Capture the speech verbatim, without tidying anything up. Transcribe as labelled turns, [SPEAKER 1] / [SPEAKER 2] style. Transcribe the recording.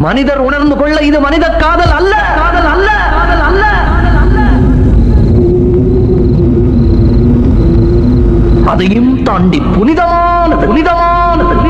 [SPEAKER 1] மனிதர் உணர்ந்து கொள்ள இது மனித காதல் அல்ல, காதல் அல்ல, காதல் அல்ல. அதையும் தாண்டி புனிதமான புனிதமான